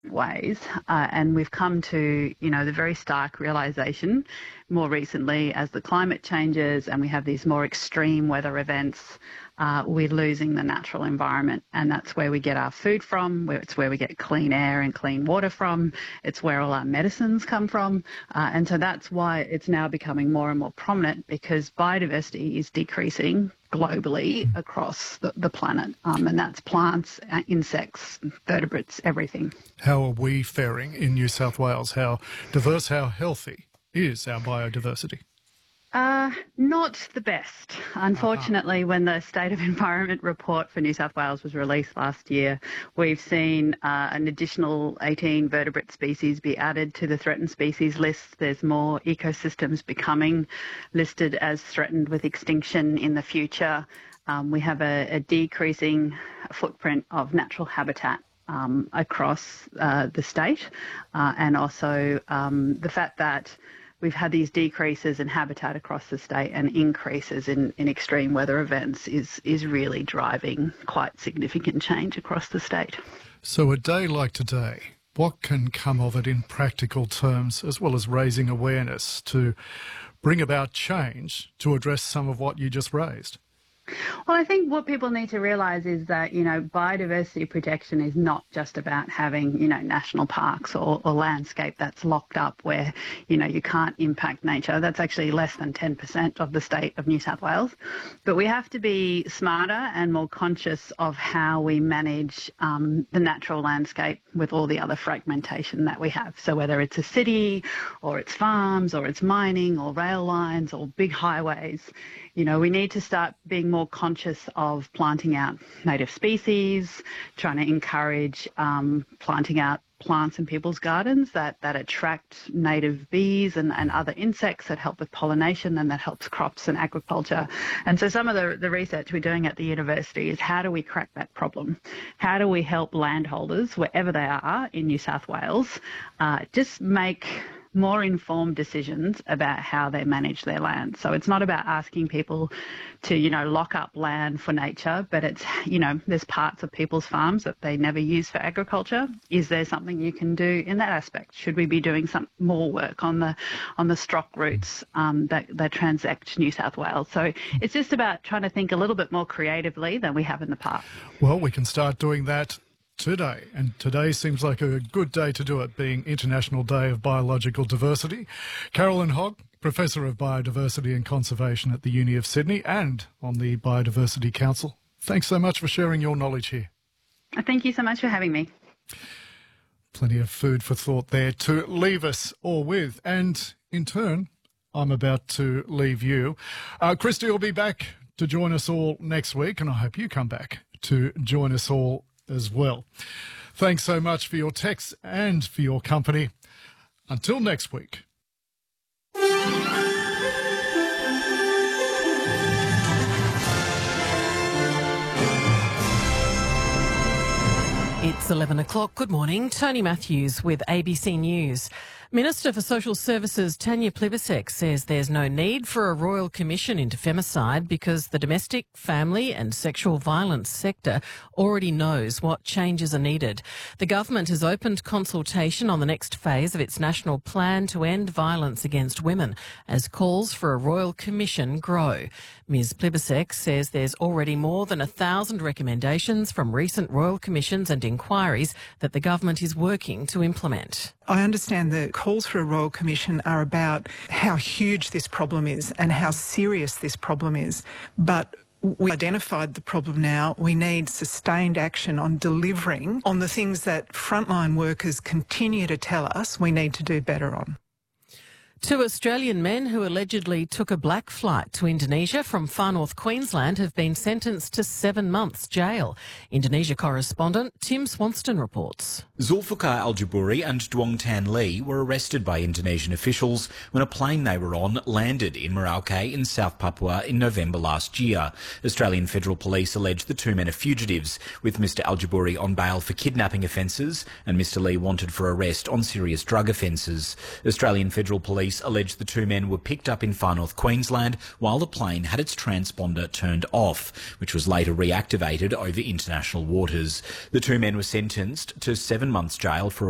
ways, and we've come to, the very stark realisation more recently as the climate changes and we have these more extreme weather events, we're losing the natural environment, and that's where we get our food from, it's where we get clean air and clean water from, it's where all our medicines come from, and so that's why it's now becoming more and more prominent, because biodiversity is decreasing globally across the planet, and that's plants, insects, vertebrates, everything. How are we faring in New South Wales? How diverse, how healthy is our biodiversity? Not the best. Unfortunately, when the State of Environment report for New South Wales was released last year, we've seen an additional 18 vertebrate species be added to the threatened species list. There's more ecosystems becoming listed as threatened with extinction in the future. We have a decreasing footprint of natural habitat across the state, and also the fact that we've had these decreases in habitat across the state and increases in extreme weather events is really driving quite significant change across the state. So a day like today, what can come of it in practical terms, as well as raising awareness to bring about change to address some of what you just raised? Well, I think what people need to realise is that, biodiversity protection is not just about having, national parks or landscape that's locked up where, you can't impact nature. That's actually less than 10% of the state of New South Wales. But we have to be smarter and more conscious of how we manage the natural landscape with all the other fragmentation that we have. So whether it's a city or it's farms or it's mining or rail lines or big highways, we need to start being more conscious of planting out native species, trying to encourage planting out plants in people's gardens that attract native bees and other insects that help with pollination, and that helps crops and agriculture. And so some of the research we're doing at the university is how do we crack that problem? How do we help landholders, wherever they are in New South Wales, just make more informed decisions about how they manage their land. So it's not about asking people to, lock up land for nature, but it's, there's parts of people's farms that they never use for agriculture. Is there something you can do in that aspect? Should we be doing some more work on the stock routes that transact New South Wales? So it's just about trying to think a little bit more creatively than we have in the past. Well, we can start doing that today, and today seems like a good day to do it, being International Day of Biological Diversity. Carolyn Hogg, Professor of Biodiversity and Conservation at the Uni of Sydney and on the Biodiversity Council, thanks so much for sharing your knowledge here. Thank you so much for having me. Plenty of food for thought there to leave us all with, and in turn, I'm about to leave you. Christy will be back to join us all next week, and I hope you come back to join us all as well. Thanks so much for your texts and for your company. Until next week. It's 11 o'clock. Good morning. Tony Matthews with ABC News. Minister for Social Services Tanya Plibersek says there's no need for a royal commission into femicide because the domestic, family and sexual violence sector already knows what changes are needed. The government has opened consultation on the next phase of its national plan to end violence against women as calls for a royal commission grow. Ms Plibersek says there's already more than 1,000 recommendations from recent royal commissions and inquiries that the government is working to implement. I understand the calls for a Royal Commission are about how huge this problem is and how serious this problem is. But we identified the problem now. We need sustained action on delivering on the things that frontline workers continue to tell us we need to do better on. 2 Australian men who allegedly took a black flight to Indonesia from far north Queensland have been sentenced to 7 months jail. Indonesia correspondent Tim Swanston reports. Zulfikar Al-Jabouri and Duong Tan Lee were arrested by Indonesian officials when a plane they were on landed in Merauke in South Papua in November last year. Australian Federal Police allege the 2 men are fugitives, with Mr Al-Jabouri on bail for kidnapping offences and Mr Lee wanted for arrest on serious drug offences. Australian Federal Police alleged the 2 men were picked up in far north Queensland while the plane had its transponder turned off, which was later reactivated over international waters. The 2 men were sentenced to 7 months jail for